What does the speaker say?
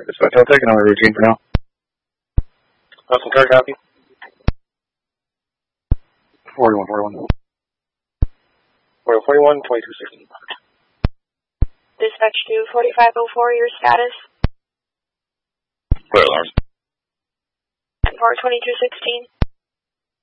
Dispatch, I'll take another routine for now. Austin car copy. 4141. 41, 2216. Dispatch to 4504, your status? Clear alarms. For 2216.